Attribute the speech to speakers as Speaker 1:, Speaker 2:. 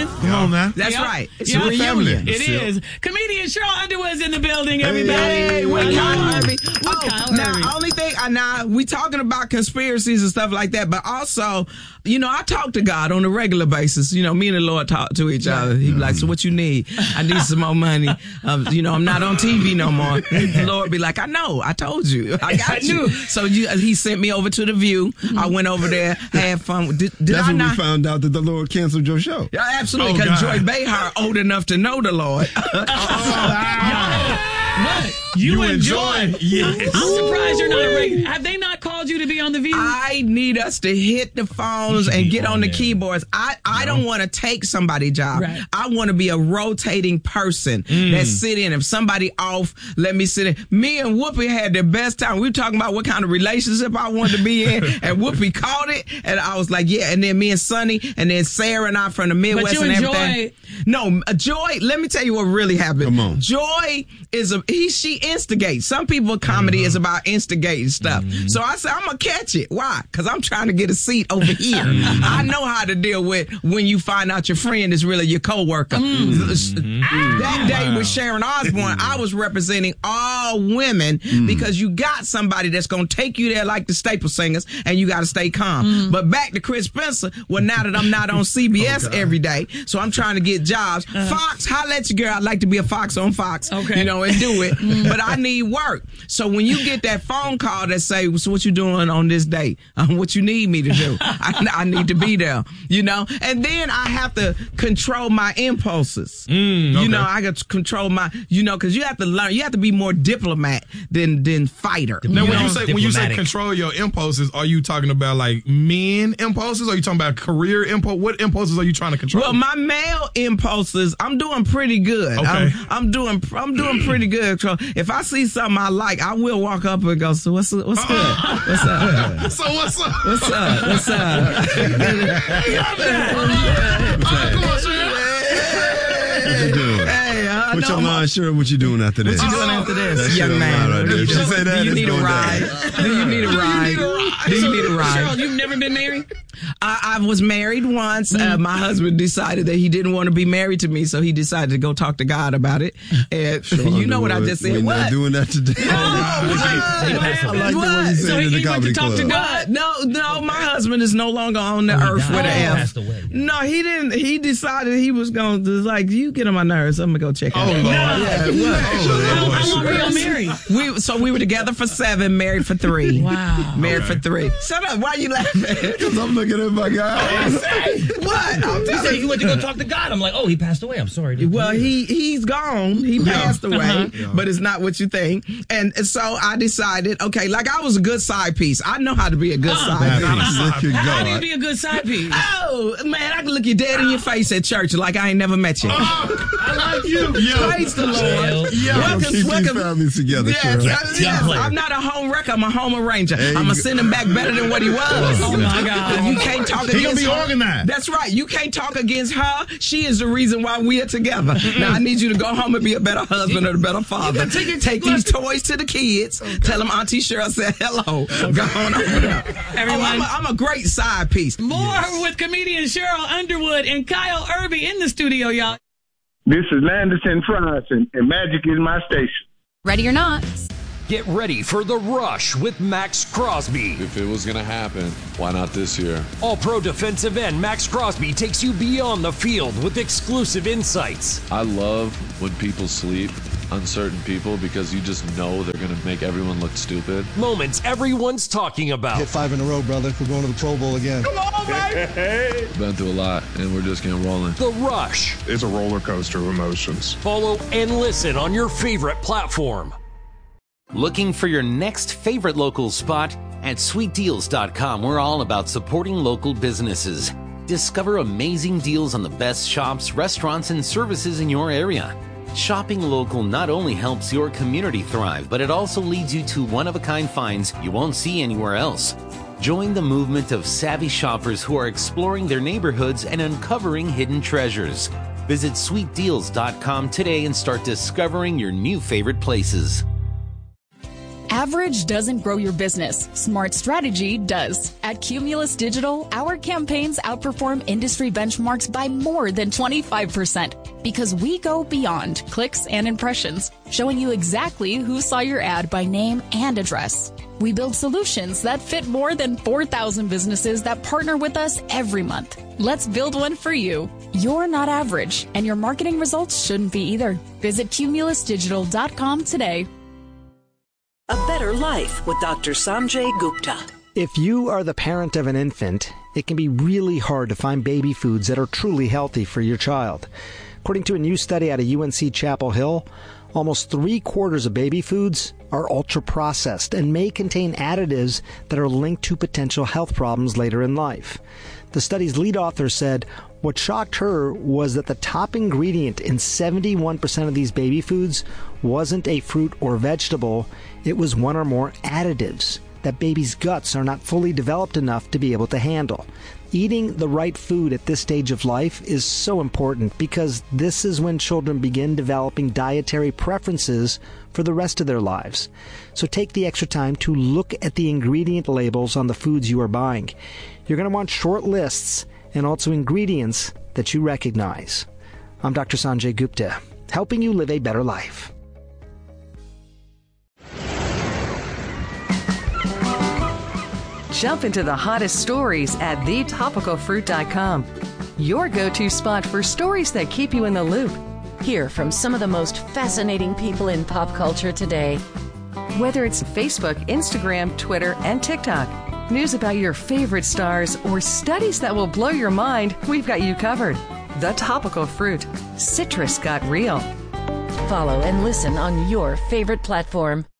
Speaker 1: Come on now.
Speaker 2: That's right. It's
Speaker 1: a
Speaker 2: reunion.
Speaker 1: family.
Speaker 3: It is. Comedian Cheryl Underwood's in the building, everybody.
Speaker 2: Hey, with Kyle Hervey.
Speaker 3: Now,
Speaker 2: only thing, now we talking about conspiracies and stuff like that, but also, I talk to God on a regular basis. Me and the Lord talk to each other. He be like, so what you need? I need some more money. I'm not on TV no more. The Lord be like, I know, I told you. I got you. So he sent me over to The View. I went over there, had fun.
Speaker 4: That's when we found out that the Lord canceled your show.
Speaker 2: Yeah, absolutely, because Joy Behar old enough to know the Lord.
Speaker 3: What? You enjoy?
Speaker 1: Yes.
Speaker 3: I'm surprised you're not a regular. Have they not called you to be on The View?
Speaker 2: I need us to hit the phones and get on the keyboards. I don't want to take somebody's job.
Speaker 3: Right.
Speaker 2: I want to be a rotating person that sit in. If somebody off, let me sit in. Me and Whoopi had the best time. We were talking about what kind of relationship I wanted to be in, and Whoopi called it, and I was like, yeah. And then me and Sonny, and then Sarah and I from the Midwest
Speaker 3: But you
Speaker 2: and
Speaker 3: enjoy
Speaker 2: everything. No, Joy, let me tell you what really happened.
Speaker 4: Come on.
Speaker 2: Joy is she instigates. Some people comedy is about instigating stuff. So I said, I'm going to catch it. Why? Because I'm trying to get a seat over here. I know how to deal with when you find out your friend is really your coworker. That day with Sharon Osbourne, I was representing all women because you got somebody that's going to take you there like the Staple Singers, and you got to stay calm. But back to Chris Spencer, well, now that I'm not on CBS every day, so I'm trying to get jobs. Fox, holla at your girl. I'd like to be a Fox on Fox, and do it. But I need work. So when you get that phone call that say, so what you doing on this day? What you need me to do? I need to be there, And then I have to control my impulses. I got to control my, because you have to learn. You have to be more diplomat than fighter.
Speaker 1: Now, when you say control your impulses, are you talking about like men impulses? Or are you talking about career impulse? What impulses are you trying to control?
Speaker 2: Well, my male impulses, I'm doing pretty good.
Speaker 1: Okay.
Speaker 2: I'm doing pretty good. If I see something I like, I will walk up and go, so what's good? What's up?
Speaker 1: So what's up?
Speaker 2: What's up? What's up?
Speaker 4: What you doing?
Speaker 2: Hey,
Speaker 4: Put your line, sure. What you doing after this?
Speaker 2: What you doing after this,
Speaker 4: That
Speaker 2: young
Speaker 4: shit
Speaker 2: man?
Speaker 4: right there. If she say that,
Speaker 2: Do you
Speaker 4: it's
Speaker 2: need a
Speaker 4: going
Speaker 2: ride?
Speaker 4: down.
Speaker 2: Do you need a ride? Do you need a ride?
Speaker 3: Cheryl, you've never been married?
Speaker 2: I was married once. My husband decided that he didn't want to be married to me, so he decided to go talk to God about it. And you know what I just said?
Speaker 4: We're
Speaker 2: What?
Speaker 4: not doing that today. I like the way you
Speaker 3: So
Speaker 4: said it in
Speaker 3: he
Speaker 4: the
Speaker 3: went to
Speaker 4: comedy
Speaker 3: talk to
Speaker 4: club.
Speaker 3: God.
Speaker 2: No, my husband is no longer on the earth with an F.
Speaker 5: Passed away.
Speaker 2: No, he didn't. He decided he was going to, like, you get on my nerves. I'm going to go check out.
Speaker 1: Lord.
Speaker 3: How long were y'all married?
Speaker 2: We were together for 7, married for 3.
Speaker 3: Wow.
Speaker 2: Married for 3. Shut up. Why are you laughing?
Speaker 4: Because I'm looking at my guy.
Speaker 2: What? I'm
Speaker 5: You
Speaker 2: telling
Speaker 5: said you went to go talk to God. I'm like, oh, he passed away. I'm sorry. dude.
Speaker 2: Well, he's gone. He passed away, but it's not what you think. And so I decided, okay, like I was a good side piece. I know how to be a good side piece.
Speaker 4: Look at
Speaker 3: How do you
Speaker 4: God.
Speaker 3: be a good side piece?
Speaker 2: Oh, man, I can look you dead in your face at church like I ain't never met you.
Speaker 1: I like you.
Speaker 2: Praise the Lord.
Speaker 4: Keep these families together,
Speaker 2: Yes,
Speaker 4: Cheryl.
Speaker 2: yes, I'm not a home wrecker. I'm a home arranger. I'm going to send him back better than what he was.
Speaker 3: Oh, my God.
Speaker 2: You can't talk
Speaker 1: He gonna
Speaker 2: against
Speaker 1: be
Speaker 2: her.
Speaker 1: organized.
Speaker 2: That's right. You can't talk against her. She is the reason why we are together. Now, I need you to go home and be a better husband or a better father. Take these toys to the kids. Tell them Auntie Cheryl said hello. Go on over there.
Speaker 3: Everyone.
Speaker 2: I'm a great side piece.
Speaker 3: More with comedian Cheryl Underwood and Kyle Irby in the studio, y'all.
Speaker 6: This is Landison Fries, and Magic is my station.
Speaker 7: Ready or not.
Speaker 8: Get ready for The Rush with Max Crosby.
Speaker 9: If it was going to happen, why not this year?
Speaker 8: All-pro defensive end Max Crosby takes you beyond the field with exclusive insights.
Speaker 9: I love when people sleep on certain people because you just know they're going to make everyone look stupid.
Speaker 8: Moments everyone's talking about.
Speaker 10: Hit 5 in a row, brother. We're going to the Pro Bowl again.
Speaker 2: Come on, baby.
Speaker 9: Been through a lot, and we're just getting rolling.
Speaker 8: The Rush.
Speaker 6: It's a roller coaster of emotions.
Speaker 8: Follow and listen on your favorite platform.
Speaker 11: Looking for your next favorite local spot? At sweetdeals.com, we're all about supporting local businesses. Discover amazing deals on the best shops, restaurants, and services in your area. Shopping local not only helps your community thrive, but it also leads you to one-of-a-kind finds you won't see anywhere else. Join the movement of savvy shoppers who are exploring their neighborhoods and uncovering hidden treasures. Visit sweetdeals.com today and start discovering your new favorite places.
Speaker 7: Average doesn't grow your business. Smart strategy does. At Cumulus Digital, our campaigns outperform industry benchmarks by more than 25% because we go beyond clicks and impressions, showing you exactly who saw your ad by name and address. We build solutions that fit more than 4,000 businesses that partner with us every month. Let's build one for you. You're not average, and your marketing results shouldn't be either. Visit cumulusdigital.com today.
Speaker 12: A Better Life with Dr. Sanjay Gupta.
Speaker 13: If you are the parent of an infant, it can be really hard to find baby foods that are truly healthy for your child. According to a new study out of UNC Chapel Hill, almost 3/4 of baby foods are ultra-processed and may contain additives that are linked to potential health problems later in life. The study's lead author said what shocked her was that the top ingredient in 71% of these baby foods wasn't a fruit or vegetable, it was one or more additives that babies' guts are not fully developed enough to be able to handle. Eating the right food at this stage of life is so important because this is when children begin developing dietary preferences for the rest of their lives. So take the extra time to look at the ingredient labels on the foods you are buying. You're going to want short lists and also ingredients that you recognize. I'm Dr. Sanjay Gupta, helping you live a better life.
Speaker 14: Jump into the hottest stories at thetopicalfruit.com. Your go-to spot for stories that keep you in the loop.
Speaker 15: Hear from some of the most fascinating people in pop culture today.
Speaker 14: Whether it's Facebook, Instagram, Twitter, and TikTok, news about your favorite stars, or studies that will blow your mind, we've got you covered. The Topical Fruit. Citrus got real.
Speaker 15: Follow and listen on your favorite platform.